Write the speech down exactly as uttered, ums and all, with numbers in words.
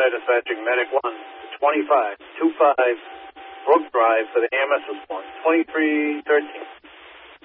Fire dispatching medic one, twenty-five, two five, Brook Drive for the A M S one, twenty-three thirteen.